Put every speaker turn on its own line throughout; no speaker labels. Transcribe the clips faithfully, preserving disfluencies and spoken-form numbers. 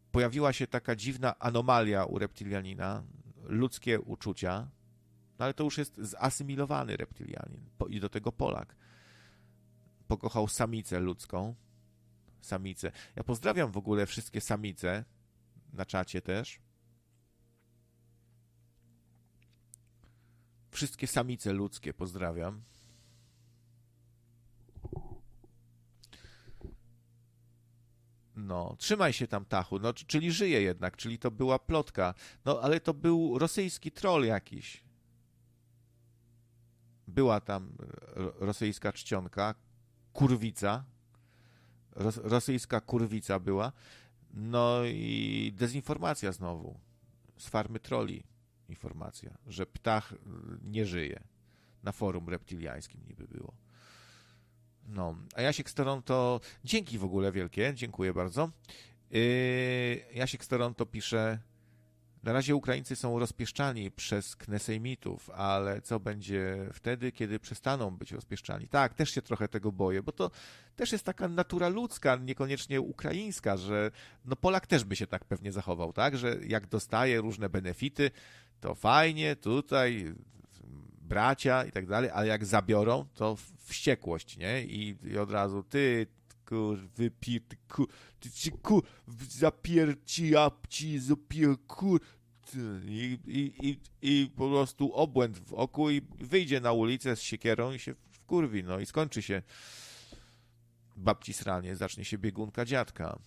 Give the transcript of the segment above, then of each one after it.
pojawiła się taka dziwna anomalia u reptilianina, ludzkie uczucia, no ale to już jest zasymilowany reptilianin i do tego Polak. Pokochał samicę ludzką, samicę. Ja pozdrawiam w ogóle wszystkie samice, na czacie też. Wszystkie samice ludzkie pozdrawiam. No, trzymaj się tam, Tachu, no, czyli żyje jednak, czyli to była plotka. No, ale to był rosyjski troll jakiś. Była tam rosyjska czcionka, kurwica. Ros rosyjska kurwica była. No i dezinformacja znowu. Z farmy trolli informacja, że ptach nie żyje. Na forum reptiliańskim niby było. No, a Jasiek z Toronto, dzięki w ogóle wielkie, dziękuję bardzo. Yy, Jasiek z Toronto pisze, na razie Ukraińcy są rozpieszczani przez knesejmitów, ale co będzie wtedy, kiedy przestaną być rozpieszczani? Tak, też się trochę tego boję, bo to też jest taka natura ludzka, niekoniecznie ukraińska, że no Polak też by się tak pewnie zachował, tak, że jak dostaje różne benefity, to fajnie, tutaj bracia i tak dalej, ale jak zabiorą, to wściekłość, nie? I, i od razu ty, kur, wypir, ty, kur, ty ci, kur, zapierci, apci, zapier, kur, i, i, i, i po prostu obłęd w oku i wyjdzie na ulicę z siekierą i się wkurwi, no i skończy się babci sranie, zacznie się biegunka dziadka.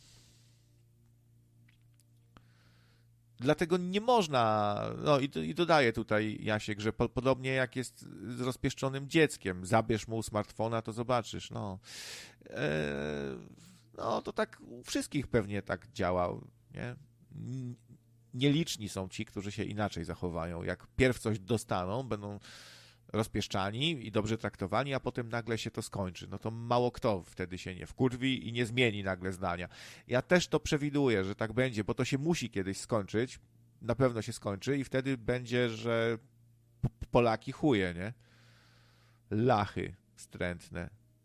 Dlatego nie można, no i, i dodaję tutaj Jasiek, że po, podobnie jak jest z rozpieszczonym dzieckiem, zabierz mu smartfona, to zobaczysz, no. E, no to tak u wszystkich pewnie tak działa, nie? Nieliczni są ci, którzy się inaczej zachowają. Jak pierw coś dostaną, będą rozpieszczani i dobrze traktowani, a potem nagle się to skończy. No to mało kto wtedy się nie wkurwi i nie zmieni nagle zdania. Ja też to przewiduję, że tak będzie, bo to się musi kiedyś skończyć. Na pewno się skończy i wtedy będzie, że Polaki chuje, nie? Lachy wstrętne.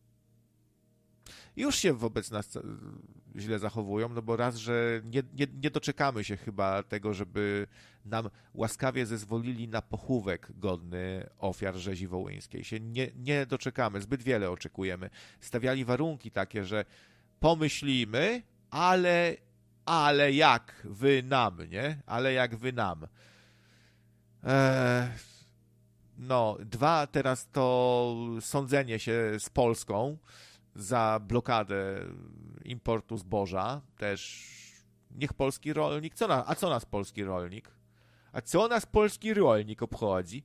Już się wobec nas źle zachowują, no bo raz, że nie, nie, nie doczekamy się chyba tego, żeby nam łaskawie zezwolili na pochówek godny ofiar rzezi wołyńskiej. Się nie, nie doczekamy, zbyt wiele oczekujemy. Stawiali warunki takie, że pomyślimy, ale, ale jak wy nam, nie? Ale jak wy nam. Eee, no, dwa, teraz to sądzenie się z Polską za blokadę importu zboża, też niech polski rolnik, co na, a co nas polski rolnik? A co nas polski rolnik obchodzi?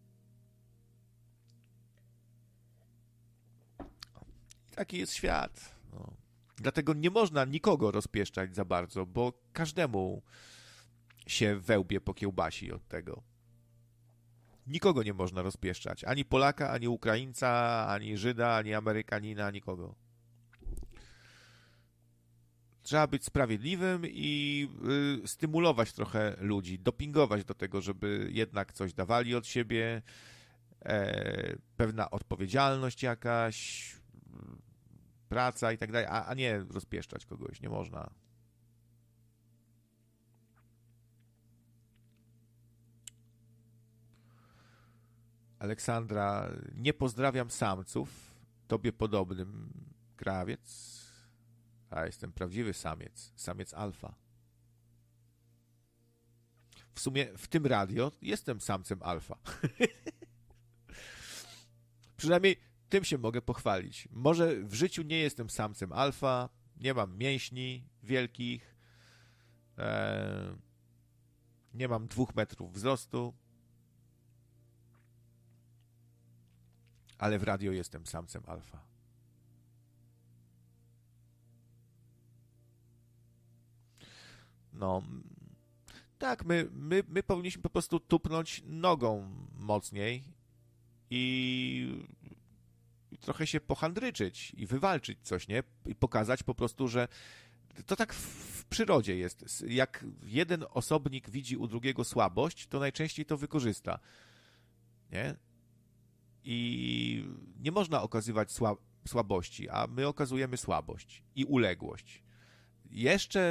Taki jest świat. No. Dlatego nie można nikogo rozpieszczać za bardzo, bo każdemu się wełbie po kiełbasi od tego. Nikogo nie można rozpieszczać. Ani Polaka, ani Ukraińca, ani Żyda, ani Amerykanina, nikogo. Trzeba być sprawiedliwym i y, stymulować trochę ludzi, dopingować do tego, żeby jednak coś dawali od siebie, e, pewna odpowiedzialność jakaś, praca i tak dalej, a, a nie rozpieszczać kogoś. Nie można. Aleksandra, nie pozdrawiam samców, tobie podobnym, krawiec, a jestem prawdziwy samiec, samiec alfa. W sumie w tym radio jestem samcem alfa. Przynajmniej tym się mogę pochwalić. Może w życiu nie jestem samcem alfa, nie mam mięśni wielkich, e, nie mam dwóch metrów wzrostu, ale w radio jestem samcem alfa. No, tak, my, my, my powinniśmy po prostu tupnąć nogą mocniej i, i trochę się pohandryczyć i wywalczyć coś, nie? I pokazać po prostu, że to tak w, w przyrodzie jest. Jak jeden osobnik widzi u drugiego słabość, to najczęściej to wykorzysta, nie? I nie można okazywać sła, słabości, a my okazujemy słabość i uległość. Jeszcze